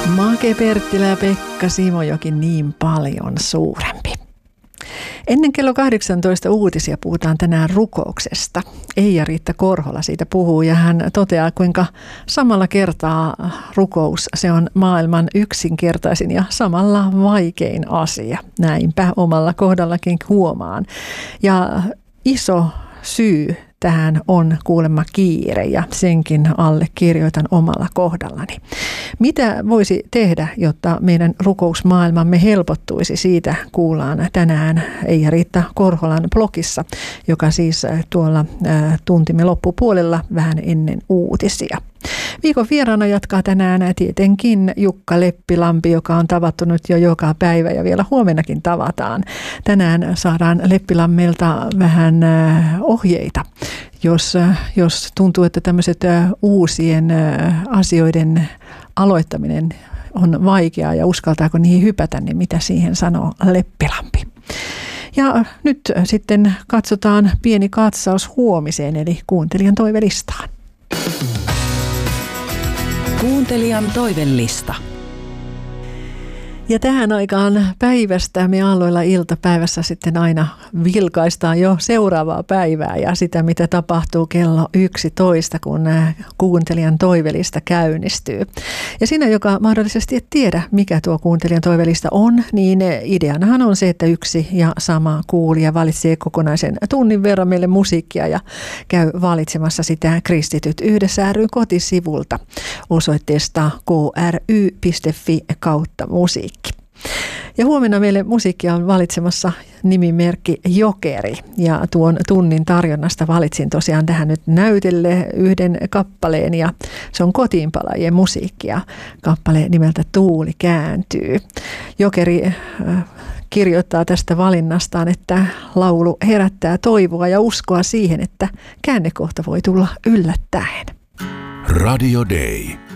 Make Perttilä ja Pekka Simojoki niin paljon suurempi. Ennen kello 18 uutisia puhutaan tänään rukouksesta. Eija-Riitta Korhola siitä puhuu ja hän toteaa, kuinka samalla kertaa rukous se on maailman yksinkertaisin ja samalla vaikein asia. Näinpä omalla kohdallakin huomaan. Ja iso syy tähän on kuulemma kiire ja senkin allekirjoitan omalla kohdallani. Mitä voisi tehdä, jotta meidän rukousmaailmamme helpottuisi? Siitä kuullaan tänään Eija-Riitta Korholan blogissa, joka siis tuolla tuntimme loppupuolella vähän ennen uutisia. Viikon vieraana jatkaa tänään tietenkin Jukka Leppilampi, joka on tavattu nyt jo joka päivä ja vielä huomennakin tavataan. Tänään saadaan Leppilammelta vähän ohjeita, jos tuntuu, että tämmöiset uusien asioiden aloittaminen on vaikeaa ja uskaltaako niihin hypätä, niin mitä siihen sanoo Leppilampi. Ja nyt sitten katsotaan pieni katsaus huomiseen, eli kuuntelijan toivelistaan. Kuuntelijan toivelista. Ja tähän aikaan päivästä me Aalloilla iltapäivässä sitten aina vilkaistaan jo seuraavaa päivää ja sitä, mitä tapahtuu kello 11, kun kuuntelijan toivelista käynnistyy. Ja sinä, joka mahdollisesti et tiedä, mikä tuo kuuntelijan toivelista on, niin ideanahan on se, että yksi ja sama kuulija valitsee kokonaisen tunnin verran meille musiikkia ja käy valitsemassa sitä Kristityt yhdessä ry kotisivulta osoitteesta kry.fi/musiikki. Ja huomenna meille musiikkia on valitsemassa nimimerkki Jokeri. Ja tuon tunnin tarjonnasta valitsin tosiaan tähän nyt näytelle yhden kappaleen ja se on Kotiinpalaajien musiikkia. Kappale nimeltä Tuuli kääntyy. Jokeri kirjoittaa tästä valinnastaan, että laulu herättää toivoa ja uskoa siihen, että käännekohta voi tulla yllättäen. Radio Day.